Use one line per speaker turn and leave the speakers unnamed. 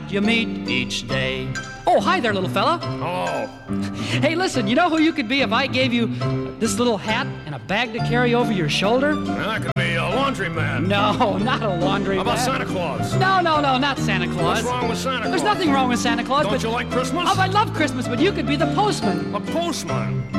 you meet each day. Oh, hi there, little fella.
Oh.
Hey, listen, you know who you could be if I gave you this little hat and a bag to carry over your shoulder?
That could be a laundryman.
No, not a laundry
How about
man.
Santa Claus?
No, not Santa Claus.
What's wrong with Santa Claus?
There's nothing wrong with Santa Claus.
Don't you like Christmas?
Oh, I love Christmas, but you could be the postman.
A postman?